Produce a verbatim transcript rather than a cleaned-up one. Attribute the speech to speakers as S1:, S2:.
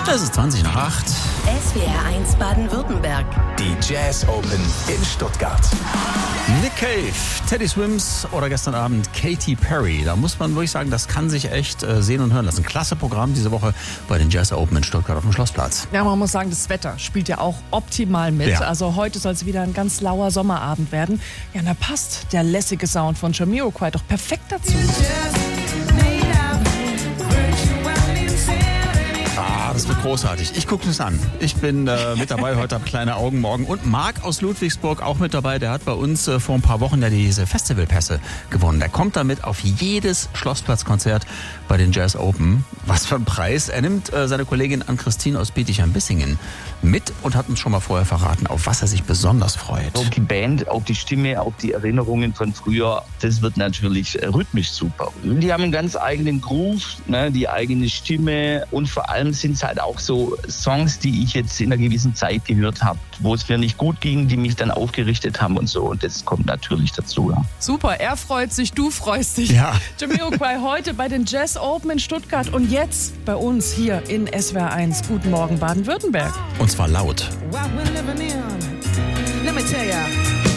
S1: Es ist zwanzig nach acht.
S2: S W R eins Baden-Württemberg.
S3: Die Jazz Open in Stuttgart.
S1: Nick Cave, Teddy Swims oder gestern Abend Katy Perry. Da muss man wirklich sagen, das kann sich echt äh, sehen und hören lassen. Klasse Programm diese Woche bei den Jazz Open in Stuttgart auf dem Schlossplatz.
S4: Ja, man muss sagen, das Wetter spielt ja auch optimal mit.
S1: Ja.
S4: Also heute soll es wieder ein ganz lauer Sommerabend werden. Ja, und da passt der lässige Sound von Jamiroquai doch perfekt dazu.
S1: Ah, das wird großartig. Ich gucke es an. Ich bin äh, mit dabei, heute habe kleine Augen morgen. Und Marc aus Ludwigsburg auch mit dabei. Der hat bei uns äh, vor ein paar Wochen ja diese Festivalpässe gewonnen. Der kommt damit auf jedes Schlossplatzkonzert bei den Jazz Open. Was für ein Preis. Er nimmt äh, seine Kollegin Ann-Christine aus Bietigheim-Bissingen mit und hat uns schon mal vorher verraten, auf was er sich besonders freut.
S5: Auf die Band, auf die Stimme, auf die Erinnerungen von früher. Das wird natürlich äh, rhythmisch super. Die haben einen ganz eigenen Groove, ne, die eigene Stimme und vor allem sind es halt auch so Songs, die ich jetzt in einer gewissen Zeit gehört habe, wo es mir nicht gut ging, die mich dann aufgerichtet haben und so. Und das kommt natürlich dazu. Ja.
S4: Super, er freut sich, du freust dich.
S1: Ja.
S4: Jamiroquai heute bei den Jazz Open in Stuttgart und jetzt bei uns hier in S W R eins. Guten Morgen Baden-Württemberg.
S1: Und zwar laut.
S6: What we're living in, let me tell ya.